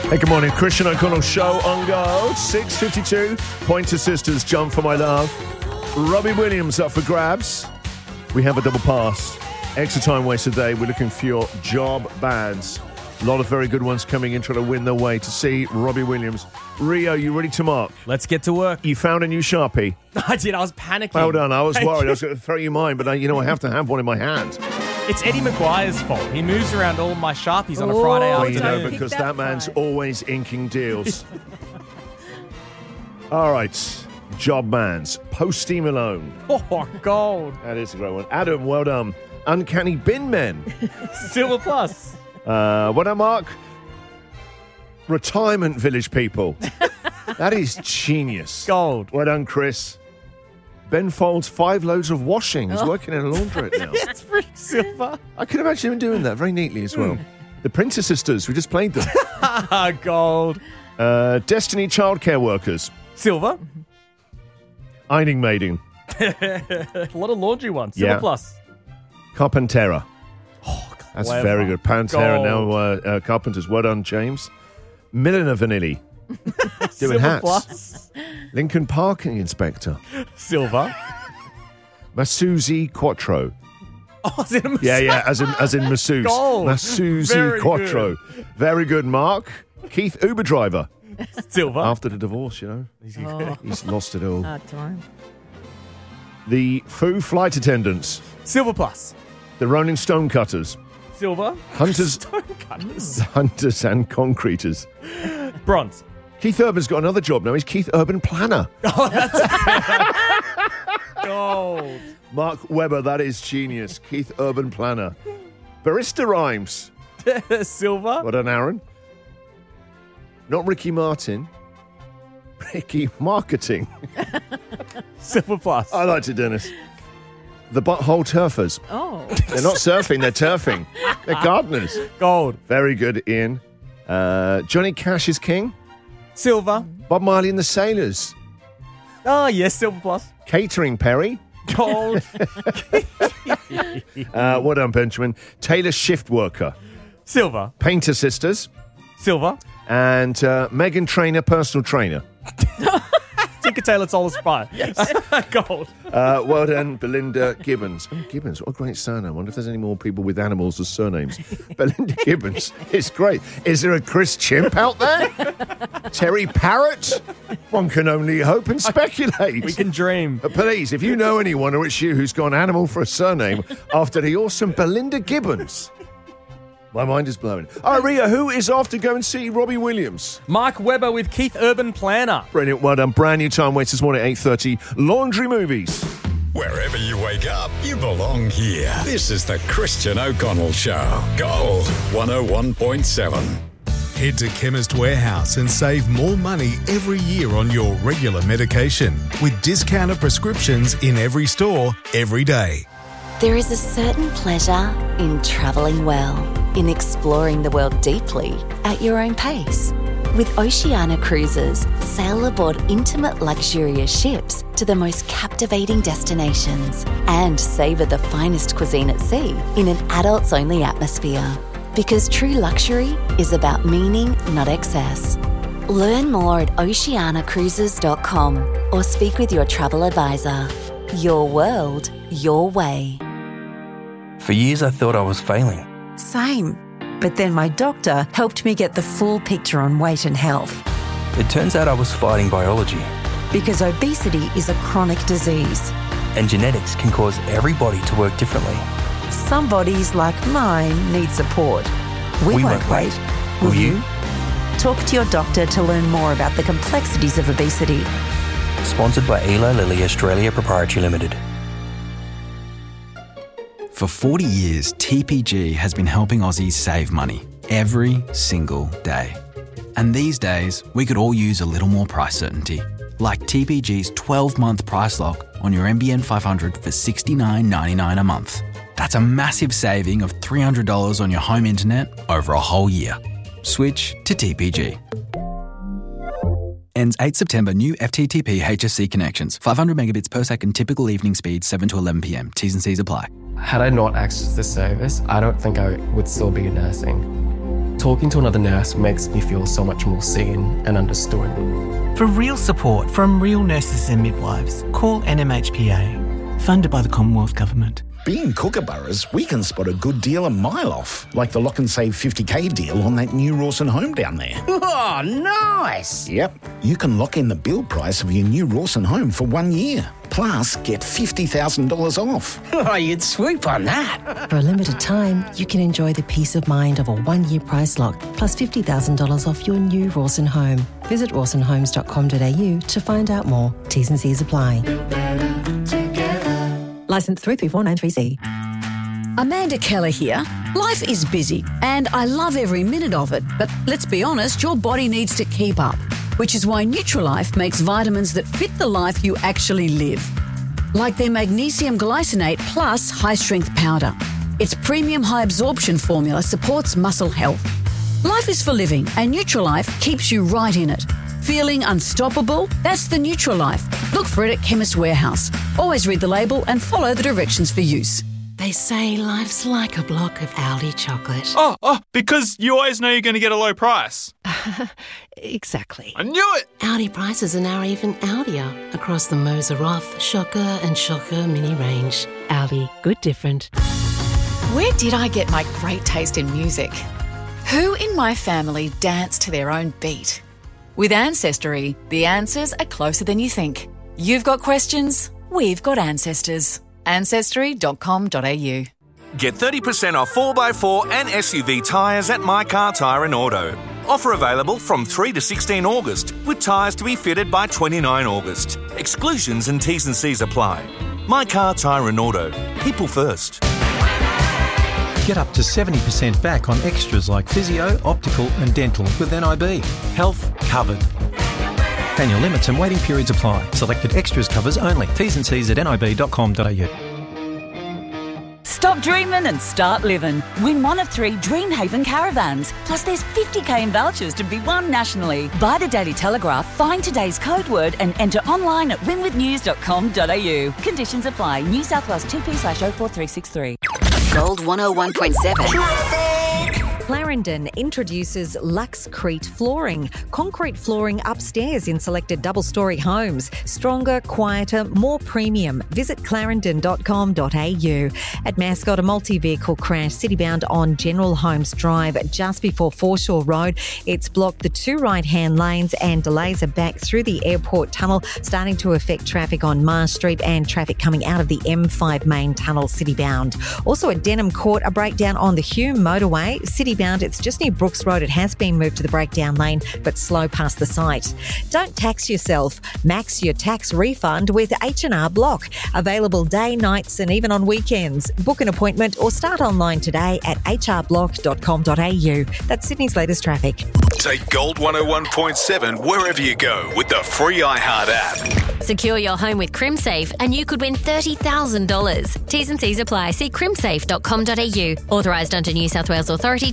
Hey, good morning. Christian O'Connell Show on go. 6:52. Pointer Sisters, Jump for My Love. Robbie Williams up for grabs. We have a double pass. Extra time waste today. We're looking for your job bands. A lot of very good ones coming in trying to win their way to see Robbie Williams. Rio, you ready to mark? Let's get to work. You found a new Sharpie. I did. I was panicking. Well done. I was worried. I was going to throw you mine, but I have to have one in my hand. It's Eddie Maguire's fault. He moves around all my Sharpies on a Friday Well, afternoon. because that man's always inking deals. All right. Job bands. Posty Malone. Oh, gold. That is a great one. Adam, well done. Uncanny Bin Men. Silver plus. Well done, Mark. Retirement Village People. That is genius. Gold. Well done, Chris. Ben Folds 5 loads of washing. He's working in a laundrette now. It's pretty silver. I could imagine him doing that very neatly as well. The Printer Sisters, we just played them. Gold. Destiny Childcare Workers. Silver. Ironing Maiden. A lot of laundry ones. Silver plus. Carpentera. Oh, That's clever. very good. Pantera Gold. now Carpenters. Well done, James. Milliner Vanilli. Doing Silver hats. plus. Lincoln Parking Inspector. Silver. Masuzi Quattro. Oh, is it a Yeah, as in masseuse. Gold. Masuzi Very Quattro. Very good, Mark. Keith Uber driver. Silver. After the divorce, he's lost it all. Hard time. The Foo Flight Attendants. Silver plus. The Rolling Stone Cutters. Silver. Hunters. Stone cutters. Hunters and Concreters. Bronze. Keith Urban's got another job now. He's Keith Urban Planner. Gold. Mark Webber, that is genius. Keith Urban Planner. Barista Rhymes. Silver. Well done, Aaron. Not Ricky Martin. Ricky Marketing. Silver plus. I liked it, Dennis. The Butthole Turfers. Oh. They're not surfing, they're turfing. They're gardeners. Gold. Very good, Ian. Johnny Cash is king. Silver. Bob Marley and the Sailors. Oh, yes, silver plus. Catering Perry. Gold. Well done, Benjamin. Taylor Shift Worker. Silver. Painter Sisters. Silver. And Megan Trainor, personal trainer. Tinker Tailor Solid Spy. Yes. Gold. Well done, Belinda Gibbons. Oh, Gibbons, what a great surname. I wonder if there's any more people with animals as surnames. Belinda Gibbons. It's great. Is there a Chris Chimp out there? Terry Parrott? One can only hope and speculate. We can dream. But please, if you know anyone or it's you who's gone animal for a surname after the awesome Belinda Gibbons, my mind is blowing. All right, Ria, who is off to go and see Robbie Williams? Mark Webber with Keith Urban Planner. Brilliant. Well done. Brand new time waits this morning at 8:30. Laundry Movies. Wherever you wake up, you belong here. This is the Christian O'Connell Show. Gold 101.7. Head to Chemist Warehouse and save more money every year on your regular medication with discounted prescriptions in every store, every day. There is a certain pleasure in travelling well, in exploring the world deeply at your own pace. With Oceania Cruises, sail aboard intimate luxurious ships to the most captivating destinations and savour the finest cuisine at sea in an adults-only atmosphere. Because true luxury is about meaning, not excess. Learn more at oceanacruises.com or speak with your travel advisor. Your world, your way. For years, I thought I was failing. Same. But then my doctor helped me get the full picture on weight and health. It turns out I was fighting biology. Because obesity is a chronic disease. And genetics can cause every body to work differently. Some bodies, like mine, need support. We won't wait. Will you? Talk to your doctor to learn more about the complexities of obesity. Sponsored by Eli Lilly Australia Proprietary Limited. For 40 years, TPG has been helping Aussies save money every single day. And these days, we could all use a little more price certainty. Like TPG's 12-month price lock on your NBN 500 for $69.99 a month. That's a massive saving of $300 on your home internet over a whole year. Switch to TPG. Ends 8 September. New FTTP HSC connections. 500 megabits per second. Typical evening speed 7 to 11 p.m. T's and C's apply. Had I not accessed this service, I don't think I would still be nursing. talking to another nurse makes me feel so much more seen and understood. For real support from real nurses and midwives, call NMHPA, funded by the Commonwealth Government. Being Kookaburras, we can spot a good deal a mile off, like the Lock and Save 50k deal on that new Rawson home down there. Oh, nice! Yep, you can lock in the build price of your new Rawson home for 1 year. Plus, get $50,000 off. Oh, you'd swoop on that. For a limited time, you can enjoy the peace of mind of a 1-year price lock, plus $50,000 off your new Rawson home. Visit rawsonhomes.com.au to find out more. T's and C's apply. Licence 334930C. Amanda Keller here. Life is busy and I love every minute of it, but let's be honest, your body needs to keep up, which is why Nutrilife makes vitamins that fit the life you actually live. Like their magnesium glycinate plus high-strength powder. Its premium high-absorption formula supports muscle health. Life is for living and Nutrilife keeps you right in it. Feeling unstoppable? That's the Nutrilife. Look for it at Chemist Warehouse. Always read the label and follow the directions for use. They say life's like a block of Aldi chocolate. Oh, because you always know you're going to get a low price. Exactly. I knew it! Aldi prices are now even Aldier across the Moser Roth, Shocker and Shocker mini range. Aldi, good different. Where did I get my great taste in music? Who in my family danced to their own beat? With Ancestry, the answers are closer than you think. You've got questions, we've got ancestors. Ancestry.com.au. Get 30% off 4x4 and SUV tyres at My Car Tyre and Auto. Offer available from 3 to 16 August, with tyres to be fitted by 29 August. Exclusions and T's and C's apply. My Car Tyre and Auto. People first. Get up to 70% back on extras like physio, optical and dental with NIB. Health covered. Annual limits and waiting periods apply. Selected extras covers only. T's and C's at nib.com.au. Stop dreaming and start living. Win one of 3 Dreamhaven caravans. Plus there's 50k in vouchers to be won nationally. Buy the Daily Telegraph, find today's code word and enter online at winwithnews.com.au. Conditions apply. New South Wales 2P/04363. Gold 101.7. Clarendon introduces Luxcrete flooring. Concrete flooring upstairs in selected double-storey homes. Stronger, quieter, more premium. Visit clarendon.com.au. At Mascot, a multi-vehicle crash city-bound on General Holmes Drive just before Foreshore Road. It's blocked the 2 right-hand lanes and delays are back through the airport tunnel, starting to affect traffic on Marsh Street and traffic coming out of the M5 main tunnel city-bound. Also at Denham Court, a breakdown on the Hume motorway. City-bound, it's just near Brooks Road. It has been moved to the breakdown lane, but slow past the site. Don't tax yourself. Max your tax refund with H&R Block. Available day, nights and even on weekends. Book an appointment or start online today at hrblock.com.au. That's Sydney's latest traffic. Take Gold 101.7 wherever you go with the free iHeart app. Secure your home with CrimSafe and you could win $30,000. T's and C's apply. See crimsafe.com.au. Authorised under New South Wales Authority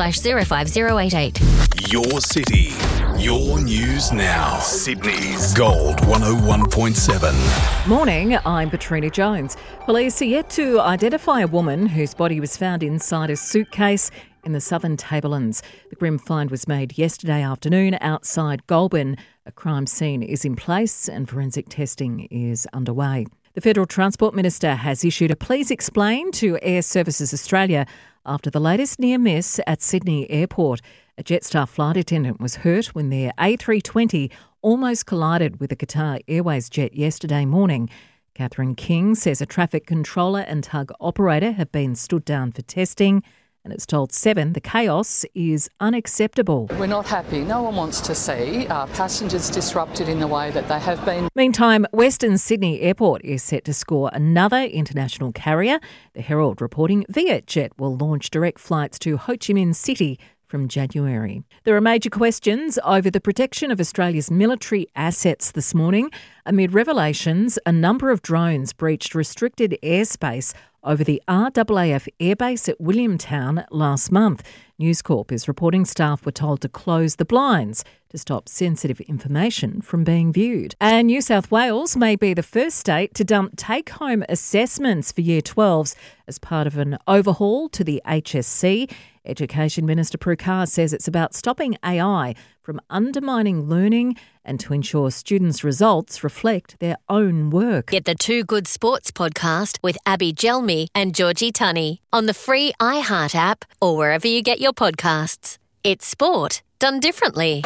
TP/05088. Your city, your news now. Sydney's Gold 101.7. Morning, I'm Katrina Jones. Police are yet to identify a woman whose body was found inside a suitcase in the Southern Tablelands. The grim find was made yesterday afternoon outside Goulburn. A crime scene is in place and forensic testing is underway. The Federal Transport Minister has issued a please explain to Air Services Australia after the latest near miss at Sydney Airport. A Jetstar flight attendant was hurt when their A320 almost collided with a Qatar Airways jet yesterday morning. Catherine King says a traffic controller and tug operator have been stood down for testing. And it's told Seven the chaos is unacceptable. We're not happy. No one wants to see passengers disrupted in the way that they have been. Meantime, Western Sydney Airport is set to score another international carrier. The Herald reporting Vietjet will launch direct flights to Ho Chi Minh City from January. There are major questions over the protection of Australia's military assets this morning. Amid revelations, a number of drones breached restricted airspace over the RAAF airbase at Williamtown last month. News Corp is reporting staff were told to close the blinds to stop sensitive information from being viewed. And New South Wales may be the first state to dump take-home assessments for Year 12s as part of an overhaul to the HSC. Education Minister Prue Carr says it's about stopping AI from undermining learning and to ensure students' results reflect their own work. Get the Too Good Sports podcast with Abby Gelmi and Georgie Tunney on the free iHeart app or wherever you get your podcasts. It's sport done differently.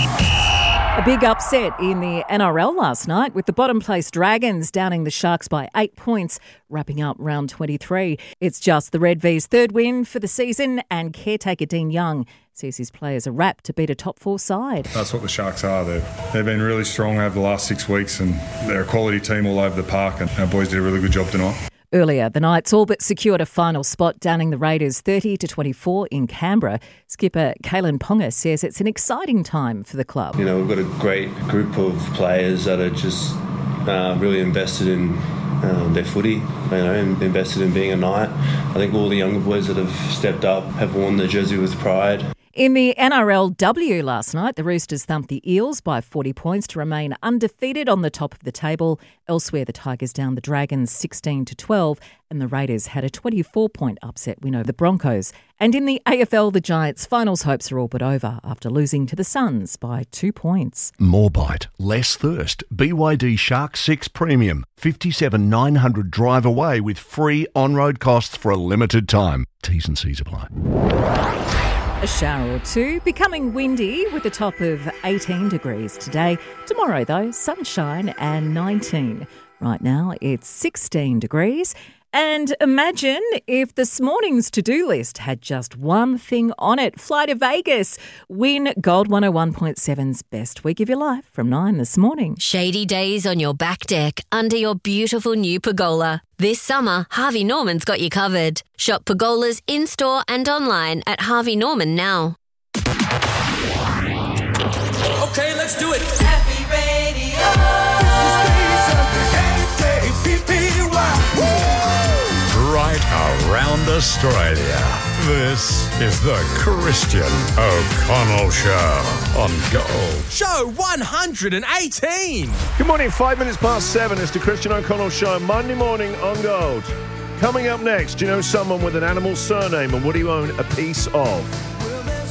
A big upset in the NRL last night with the bottom place Dragons downing the Sharks by 8 points, wrapping up round 23. It's just the Red V's third win for the season, and caretaker Dean Young says his players are wrapped to beat a top 4 side. That's what the Sharks are. They've been really strong over the last 6 weeks, and they're a quality team all over the park, and our boys did a really good job tonight. Earlier, the Knights all but secured a final spot, downing the Raiders 30-24 in Canberra. Skipper Kalen Ponga says it's an exciting time for the club. You know, we've got a great group of players that are just really invested in their footy, you know, and invested in being a Knight. I think all the younger boys that have stepped up have worn the jersey with pride. In the NRLW last night, the Roosters thumped the Eels by 40 points to remain undefeated on the top of the table. Elsewhere, the Tigers downed the Dragons 16-12 and the Raiders had a 24-point upset win over the Broncos. And in the AFL, the Giants' finals hopes are all but over after losing to the Suns by 2 points. More bite, less thirst. BYD Shark 6 Premium. 57,900 drive away with free on-road costs for a limited time. T's and C's apply. A shower or two, becoming windy with a top of 18 degrees today. Tomorrow, though, sunshine and 19. Right now, it's 16 degrees. And imagine if this morning's to-do list had just one thing on it. Fly to Vegas. Win Gold 101.7's Best Week of Your Life from 9 this morning. Shady days on your back deck under your beautiful new pergola. This summer, Harvey Norman's got you covered. Shop pergolas in-store and online at Harvey Norman now. Okay, let's do it. Happy Radio. Right around Australia. This is the Christian O'Connell Show on Gold. Show 118. Good morning, 5 minutes past 7. It's the Christian O'Connell Show, Monday morning on Gold. Coming up next, do you know someone with an animal surname and what do you own a piece of?